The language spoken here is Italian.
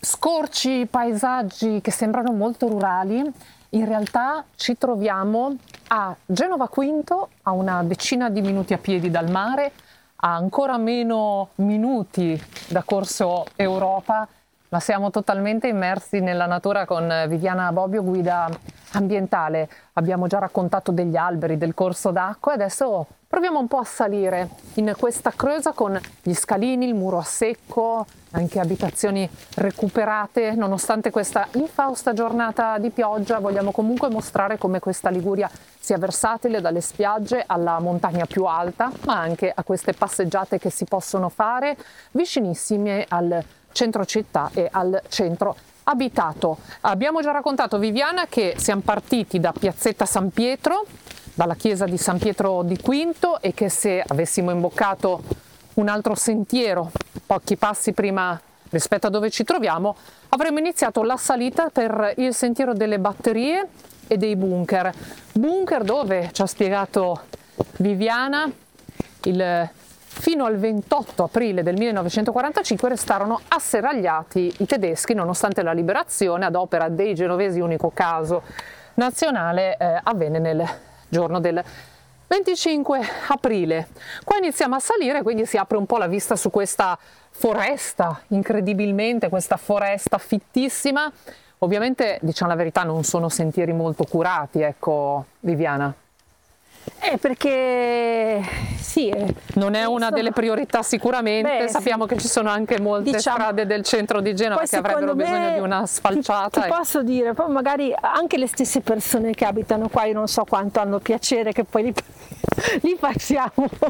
scorci, paesaggi che sembrano molto rurali, in realtà ci troviamo a Genova Quinto, a una decina di minuti a piedi dal mare, a ancora meno minuti da Corso Europa, ma siamo totalmente immersi nella natura con Viviana Bobbio, guida ambientale. Abbiamo già raccontato degli alberi, del corso d'acqua e adesso proviamo un po' a salire in questa creusa con gli scalini, il muro a secco, anche abitazioni recuperate. Nonostante questa infausta giornata di pioggia, vogliamo comunque mostrare come questa Liguria sia versatile, dalle spiagge alla montagna più alta, ma anche a queste passeggiate che si possono fare vicinissime al centro città e al centro abitato. Abbiamo già raccontato, Viviana, che siamo partiti da Piazzetta San Pietro, dalla chiesa di San Pietro di Quinto, e che se avessimo imboccato un altro sentiero pochi passi prima rispetto a dove ci troviamo, avremmo iniziato la salita per il sentiero delle batterie e dei bunker. Bunker dove, ci ha spiegato Viviana, fino al 28 aprile del 1945 restarono asserragliati i tedeschi, nonostante la liberazione ad opera dei genovesi, unico caso nazionale, avvenne nel giorno del 25 aprile. Qua iniziamo a salire, quindi si apre un po' la vista su questa foresta, incredibilmente, questa foresta fittissima. Ovviamente, diciamo la verità, non sono sentieri molto curati, ecco, Viviana. Perché sì, non è una delle priorità sicuramente. Beh, sappiamo che ci sono anche molte strade del centro di Genova che avrebbero bisogno di una sfalciata. Ti posso dire, poi magari anche le stesse persone che abitano qua, io non so quanto hanno piacere che poi li passiamo